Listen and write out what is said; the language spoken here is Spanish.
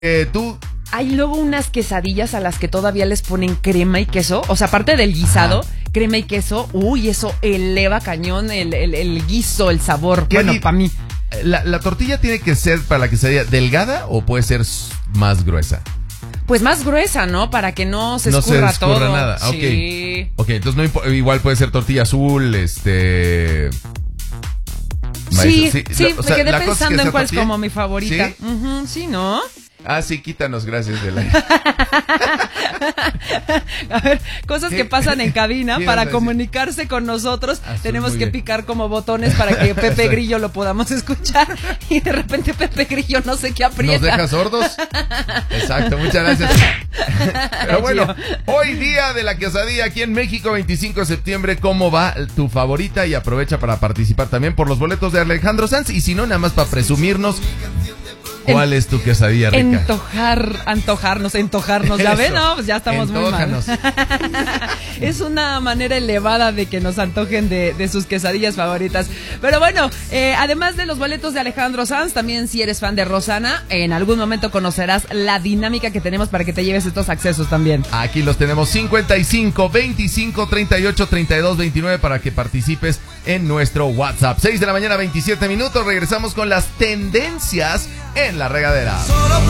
Tú... Hay luego unas quesadillas a las que todavía les ponen crema y queso. O sea, aparte del guisado, crema y queso. Uy, eso eleva cañón el guiso, el sabor. Bueno, para mí. ¿La tortilla tiene que ser para la quesadilla delgada o puede ser más gruesa? Pues más gruesa, ¿no? Para que no se escurra todo. Nada. Sí. Ok, entonces igual puede ser tortilla azul, Sí, o sea, me quedé pensando en cuál es como mi favorita. ¿Sí? Sí, ¿no? Sí, quítanos, gracias, del aire. A ver, cosas que pasan en cabina para decir? Comunicarse con nosotros. Tenemos que bien. picar como botones para que Pepe Grillo lo podamos escuchar. Y de repente Pepe Grillo no sé qué aprieta. ¿Nos deja sordos? Exacto, muchas gracias. Pero bueno, hoy día de la quesadilla aquí en México, 25 de septiembre. ¿Cómo va tu favorita? Y aprovecha para participar también por los boletos de Alejandro Sanz. Y si no, nada más para presumirnos. ¿Cuál es tu quesadilla rica? Antojarnos. ¿Ya ven? No, pues ya estamos Entójanos. muy mal. Es una manera elevada de que nos antojen de sus quesadillas favoritas. Pero bueno, además de los boletos de Alejandro Sanz, también si eres fan de Rosana, en algún momento conocerás la dinámica que tenemos para que te lleves estos accesos también. Aquí los tenemos: 55 25 38 32 29 para que participes en nuestro WhatsApp. 6 de la mañana, 27 minutos. Regresamos con las tendencias en La Regadera.